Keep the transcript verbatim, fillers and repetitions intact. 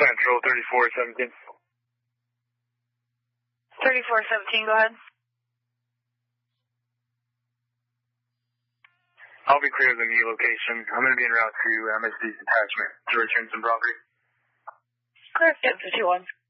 Central, thirty-four seventeen. thirty-four seventeen, go ahead. I'll be clear of the new location. I'm going to be en route to M S D's detachment to return some property. Clear, ten fifty-one.